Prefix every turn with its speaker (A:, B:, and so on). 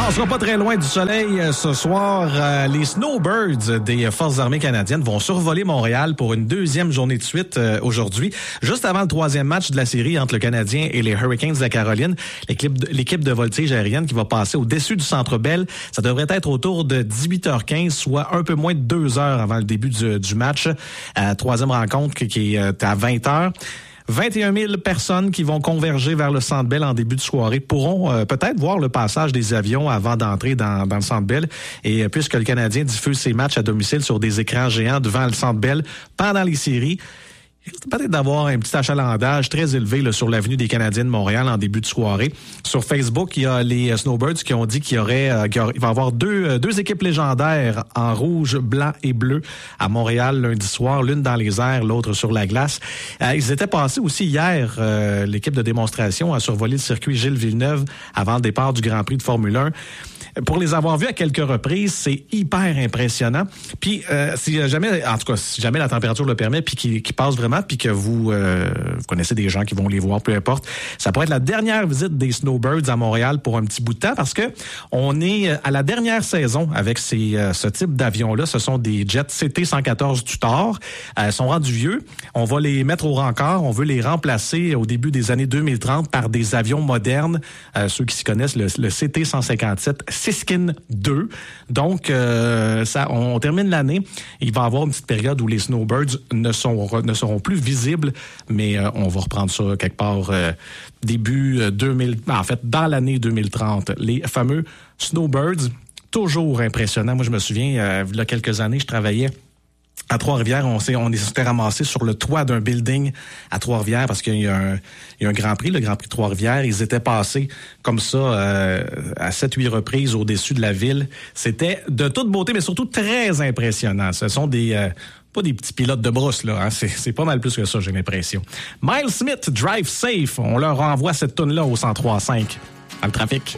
A: On sera pas très loin du soleil ce soir. Les Snowbirds des Forces armées canadiennes vont survoler Montréal pour une deuxième journée de suite aujourd'hui. Juste avant le troisième match de la série entre le Canadien et les Hurricanes de la Caroline, l'équipe de voltige aérienne qui va passer au-dessus du Centre Bell. Ça devrait être autour de 18h15, soit un peu moins de 2 heures avant le début du match. Troisième rencontre qui est à 20h. 21 000 personnes qui vont converger vers le Centre Bell en début de soirée pourront peut-être voir le passage des avions avant d'entrer dans le Centre Bell. Et puisque le Canadien diffuse ses matchs à domicile sur des écrans géants devant le Centre Bell pendant les séries, il risque peut-être d'avoir un petit achalandage très élevé là, sur l'avenue des Canadiens de Montréal en début de soirée. Sur Facebook, il y a les Snowbirds qui ont dit qu'il va y avoir deux équipes légendaires en rouge, blanc et bleu à Montréal lundi soir, l'une dans les airs, l'autre sur la glace. Ils étaient passés aussi hier, l'équipe de démonstration a survolé le circuit Gilles Villeneuve avant le départ du Grand Prix de Formule 1. Pour les avoir vus à quelques reprises, c'est hyper impressionnant. Puis si jamais la température le permet, puis qui passe vraiment, puis que vous connaissez des gens qui vont les voir, peu importe, ça pourrait être la dernière visite des Snowbirds à Montréal pour un petit bout de temps, parce que on est à la dernière saison avec ce type d'avions-là. Ce sont des jets CT-114 Tutor. Ils sont rendus vieux. On va les mettre au rencard. On veut les remplacer au début des années 2030 par des avions modernes. Ceux qui s'y connaissent, le CT-157 Siskin 2. Donc, on termine l'année. Il va y avoir une petite période où les Snowbirds ne seront plus visibles, mais on va reprendre ça quelque part début 2000. En fait, dans l'année 2030. Les fameux Snowbirds, toujours impressionnants. Moi, je me souviens, il y a quelques années, je travaillais à Trois-Rivières. On s'était ramassé sur le toit d'un building à Trois-Rivières parce qu'il y a un Grand Prix, le Grand Prix de Trois-Rivières. Ils étaient passés comme ça à 7-8 reprises au-dessus de la ville. C'était de toute beauté, mais surtout très impressionnant. Ce sont pas des petits pilotes de brousse, là. Hein? C'est pas mal plus que ça, j'ai l'impression. Miles Smith, Drive Safe. On leur renvoie cette toune-là au 103.5 dans le trafic.